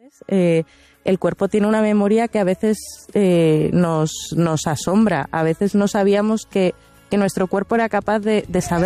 El cuerpo tiene una memoria que a veces nos asombra. A veces no sabíamos que nuestro cuerpo era capaz de saber